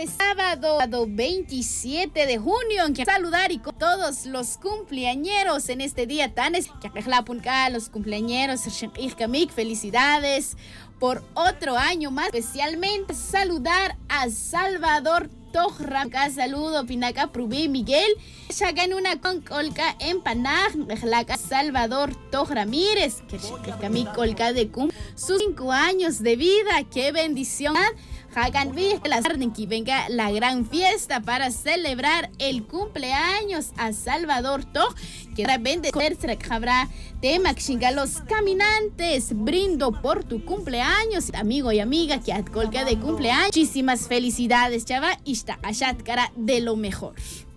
sábado 27 de junio, en que saludar y con todos los cumpleañeros en este día tan especial. Los cumpleañeros, felicidades por otro año más. Especialmente saludar a Salvador Tohra, saludo Pinaca Prubí Miguel, Shagan una con colca en Panaj, Salvador Tohra Mírez, que mi colca de sus 5 años de vida, qué bendición. Hagan la que venga la gran fiesta para celebrar el cumpleaños a Salvador Toh, que de habrá tema que los caminantes. Brindo por tu cumpleaños, amigo y amiga, que colca de cumpleaños. Muchísimas felicidades, chava, y está cara de lo mejor.